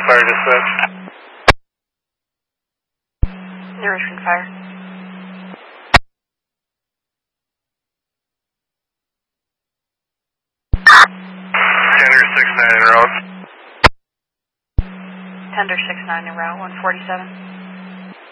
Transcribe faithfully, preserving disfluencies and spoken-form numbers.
Fire dispatch. Nourishment Fire. Tender six nine en route. Tender six nine en route, one forty-seven.